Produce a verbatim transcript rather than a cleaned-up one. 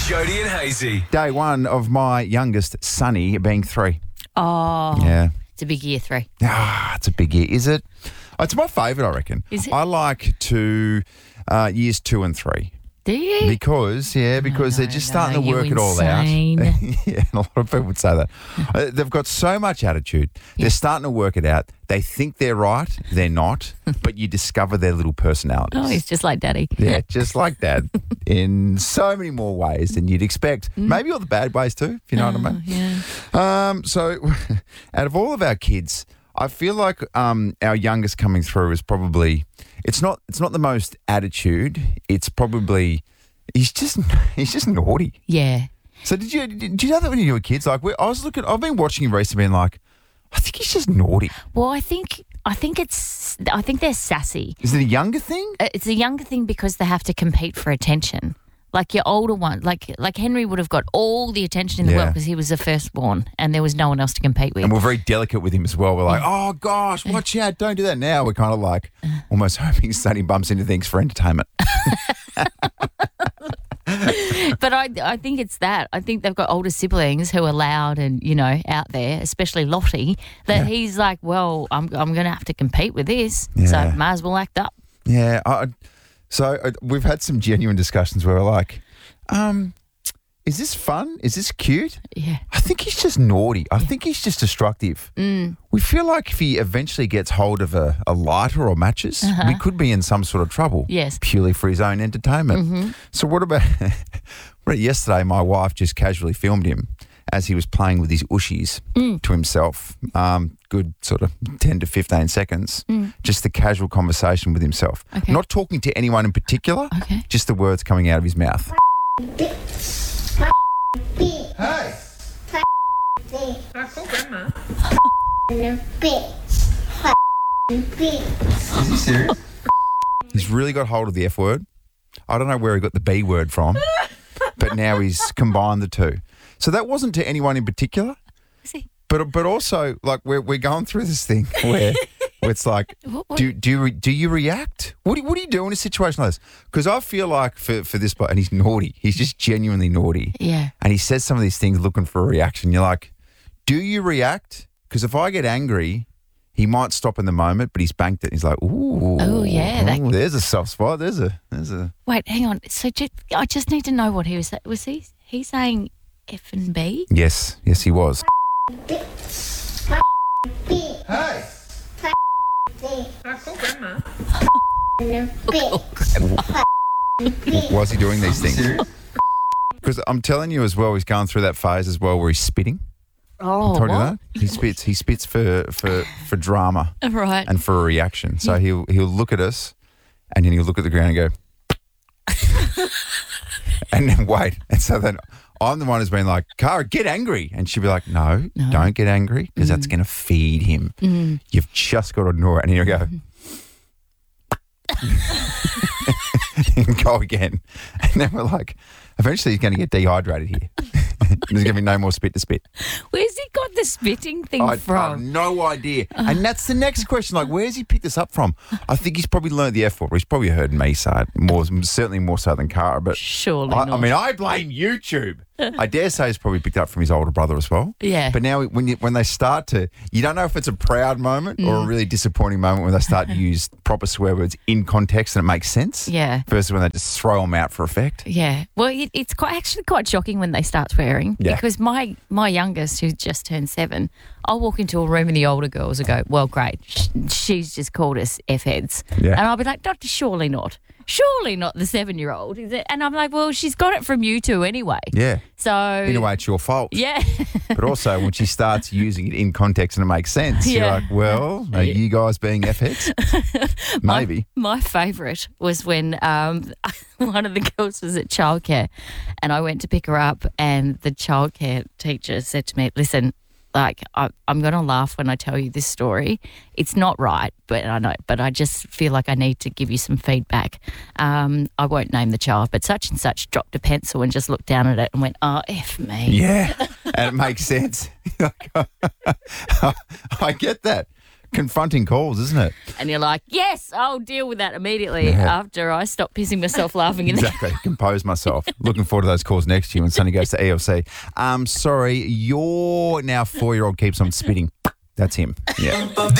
Jody and Hazy. Day one of my youngest, Sonny, being three. Oh, Yeah. it's a big year three. Ah, it's a big year. Is it? Oh, it's my favourite, I reckon. Is it? I like to uh, years two and three. Do you? Because, yeah, because no, they're just no, starting to you're work it all insane. out. Yeah, a lot of people would say that. Uh, They've got so much attitude. They're starting to work it out. They think they're right. They're not. But you discover their little personalities. Oh, he's just like Daddy. Yeah, just like Dad in so many more ways than you'd expect. Maybe all the bad ways too, if you know what I mean. Yeah. Um, so, out of all of our kids, I feel like um, our youngest coming through is probably it's not it's not the most attitude. It's probably he's just he's just naughty. Yeah. So did you did you know that when you were kids? Like we, I was looking, I've been watching him recently, and like I think he's just naughty. Well, I think I think it's I think they're sassy. Is it a younger thing? Uh, It's a younger thing because they have to compete for attention. Like your older one, like like Henry would have got all the attention in the Yeah. world because he was the firstborn and there was no one else to compete with. And we're very delicate with him as well. We're like, oh gosh, watch out, don't do that now. We're kind of like almost hoping Sonny bumps into things for entertainment. But I I think it's that. I think they've got older siblings who are loud and, you know, out there, especially Lottie, that Yeah. he's like, well, I'm I'm going to have to compete with this, Yeah. so might as well act up. Yeah. I, so uh, we've had some genuine discussions where we're like, um, is this fun? Is this cute? Yeah. I think he's just naughty. I think he's just destructive. Mm. We feel like if he eventually gets hold of a, a lighter or matches, we could be in some sort of trouble. Uh-huh. Yes. Purely for his own entertainment. Mm-hmm. So what about, what about yesterday? My wife just casually filmed him as he was playing with his ushies Mm. to himself. Um, good sort of ten to fifteen seconds. Just the casual conversation with himself. Mm. Okay. Not talking to anyone in particular. Okay. Just the words coming out of his mouth. Hey. Is he serious? He's really got hold of the F word. I don't know where he got the B word from, but now he's combined the two. So that wasn't to anyone in particular, See, but but also like we're we're going through this thing where, where it's like, What- what- do do you re, do you react? What do you, what do you do in a situation like this? Because I feel like for for this bloke, and he's naughty. He's just genuinely naughty. yeah. And he says some of these things looking for a reaction. You're like, do you react? Because if I get angry, he might stop in the moment, but he's banked it. He's like, ooh. Oh, yeah, that- ooh, there's a soft spot. There's a, there's a. Wait, hang on. So ju- I just need to know what he was saying. Was he he saying F and B? Yes, yes, he was. Hey. Was he doing these things? Because I'm telling you as well, he's going through that phase as well where he's spitting. Oh, I told you what? that? He spits. He spits for, for, for drama. Right. And for a reaction. So he'll he'll look at us and then he'll look at the ground and go and then wait. And so then I'm the one who's been like, Cara, get angry. And she'll be like, no, No. don't get angry because that's going to feed him. Mm. You've just got to ignore it. And he'll go and go again. And then we're like, eventually he's going to get dehydrated here. There's going to be no more spit to spit. Where's he got the spitting thing I, I have from? no idea. And that's the next question. Like, where's he picked this up from? I think he's probably learned the F word. He's probably heard me say it more, certainly more so than Cara. But Surely I, not. I mean, I blame YouTube. I dare say he's probably picked up from his older brother as well. Yeah. But now when you, when they start to, you don't know if it's a proud moment or a really disappointing moment when they start to use proper swear words in context and it makes sense. Yeah. Versus when they just throw them out for effect. Yeah. Well, it, it's quite actually quite shocking when they start swearing. Yeah. Because my my youngest, who just turned seven, I'll walk into a room and the older girls will go, well, great, sh- she's just called us F-heads. Yeah. And I'll be like, not, surely not. Surely not the seven-year-old. Is it? And I'm like, well, she's got it from you two anyway. Yeah. So. In a way, it's your fault. Yeah. But also, when she starts using it in context and it makes sense, you're Yeah. like, well, are you guys being F-heads? Maybe. My, my favourite was when um, one of the girls was at childcare and I went to pick her up and the childcare teacher said to me, listen, like, I, I'm going to laugh when I tell you this story. It's not right, but I know, but I just feel like I need to give you some feedback. Um, I won't name the child, but such and such dropped a pencil and just looked down at it and went, oh, F me. Yeah. And it makes sense. I get that. confronting calls, isn't it? And you're like, yes, I'll deal with that immediately Yeah. after I stop pissing myself laughing. In Exactly. Compose myself. Looking forward to those calls next year when Sonny goes to E L C. Um, sorry, your now four-year-old keeps on spitting. That's him. Yeah.